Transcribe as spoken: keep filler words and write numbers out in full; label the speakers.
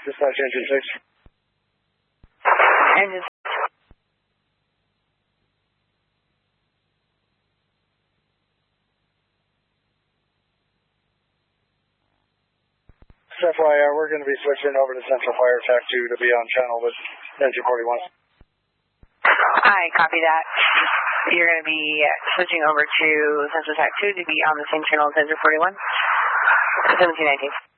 Speaker 1: Dispatch engine six.
Speaker 2: Engine six.
Speaker 1: F Y I, we're going to be switching over to Central Fire Tac two to be on channel with engine forty-one.
Speaker 2: I copy that. You're going to be switching over to Central Tac two to be on the same channel as engine forty-one. seventeen nineteen.